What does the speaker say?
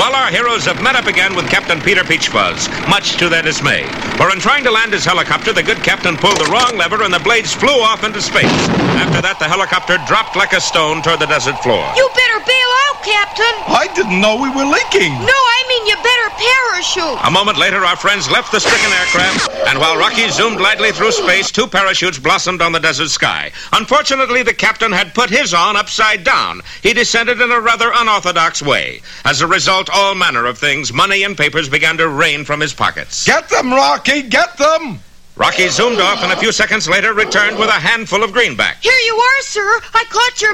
While our heroes have met up again with Captain Peter Peachfuzz, much to their dismay. For in trying to land his helicopter, the good captain pulled the wrong lever and the blades flew off into space. After that, the helicopter dropped like a stone toward the desert floor. You better bail out, Captain. I didn't know we were leaking. No, I mean you better parachute. A moment later, our friends left the stricken aircraft, and while Rocky zoomed lightly through space, 2 parachutes blossomed on the desert sky. Unfortunately, the captain had put his on upside down. He descended in a rather unorthodox way. As a result, all manner of things, money and papers, began to rain from his pockets. Get them, Rocky, get them! Rocky zoomed off and a few seconds later returned with a handful of greenbacks. Here you are, sir. I caught your